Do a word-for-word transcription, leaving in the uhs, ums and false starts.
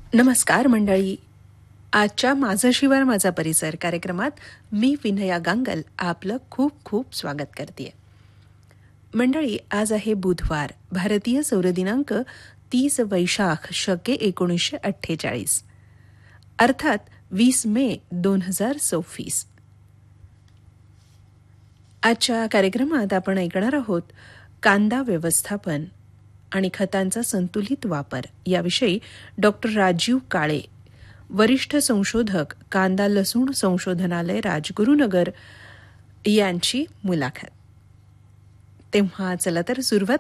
नमस्कार मंडळी. आजच्या माझं शिवार माझा परिसर कार्यक्रमात मी विनया गांगल आपलं खूप खूप स्वागत करते. मंडळी, आज आहे बुधवार, भारतीय सौर दिनांक तीस वैशाख शके एकोणीसशे अठ्ठेचाळीस, अर्थात वीस मे दोन हजार सव्वीस. आजच्या कार्यक्रमात आपण ऐकणार आहोत कांदा व्यवस्थापन आणि खतांचा संतुलित वापर याविषयी डॉक्टर राजीव काळे, वरिष्ठ संशोधक, कांदा लसूण संशोधनालय, राजगुरुनगर यांची मुलाखत. तेव्हा चला तर सुरुवात